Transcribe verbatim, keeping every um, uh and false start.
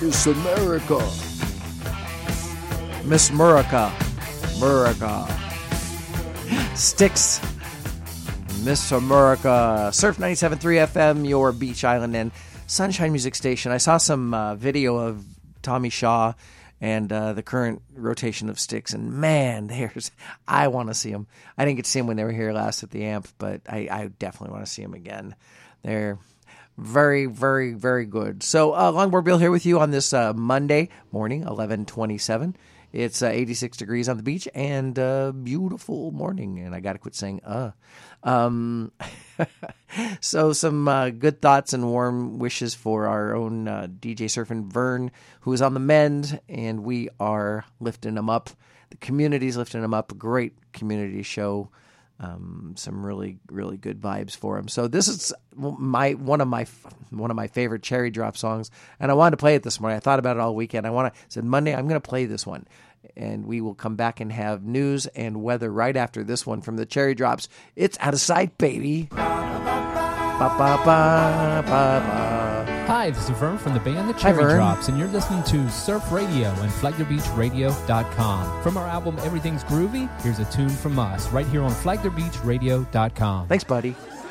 Miss America. Miss Murica. Murica. Styx. Miss America. Surf ninety-seven point three F M, your Beach Island and Sunshine Music Station. I saw some uh, video of Tommy Shaw and uh, the current rotation of Styx, and man, there's I want to see them. I didn't get to see them when they were here last at the Amp, but I, I definitely want to see them again. They're very, very, very good. So, uh, Longboard Bill here with you on this uh, Monday morning, eleven twenty-seven. It's uh, eighty-six degrees on the beach and a beautiful morning. And I got to quit saying, uh. Um, so some uh, good thoughts and warm wishes for our own uh, D J Surfing Vern, who is on the mend, and we are lifting him up. The community's lifting him up. A great community show. Um, some really, really good vibes for him. So this is my one of my one of my favorite Cherry Drop songs, and I wanted to play it this morning. I thought about it all weekend. I want to said Monday I'm going to play this one, and we will come back and have news and weather right after this one from the Cherry Drops. It's Out of Sight, baby. Ba, ba, ba, ba, ba. Hi, this is Vern from the band The Cherry Drops, and you're listening to Surf Radio and flag their beach radio dot com. From our album Everything's Groovy, here's a tune from us right here on flag their beach radio dot com. Thanks, buddy.